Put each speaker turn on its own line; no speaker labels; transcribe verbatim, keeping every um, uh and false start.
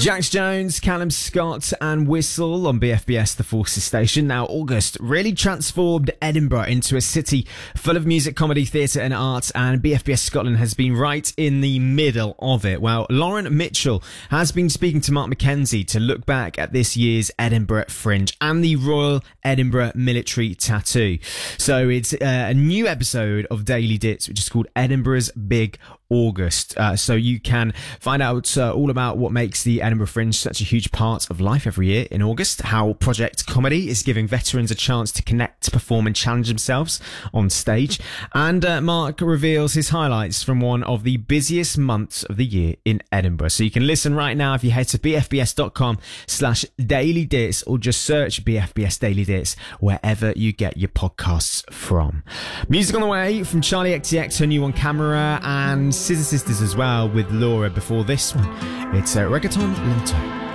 Jax Jones, Callum Scott and Whistle on B F B S The Forces Station. Now, August really transformed Edinburgh into a city full of music, comedy, theatre and art, and B F B S Scotland has been right in the middle of it. Well, Lauren Mitchell has been speaking to Mark Mackenzie to look back at this year's Edinburgh Fringe and the Royal Edinburgh Military Tattoo. So it's uh, a new episode of Daily Dits, which is called Edinburgh's Big August. Uh, so you can find out uh, all about what makes the Edinburgh Fringe such a huge part of life every year in August, how Project Comedy is giving veterans a chance to connect, perform and challenge themselves on stage, and uh, Mark reveals his highlights from one of the busiest months of the year in Edinburgh. So you can listen right now if you head to bfbs.com slash daily dits or just search B F B S Daily Dits wherever you get your podcasts from. Music on the way from Charlie X C X, her new on Camera, and Scissor Sisters as well with Laura before this one. It's uh, Reggaeton Lento.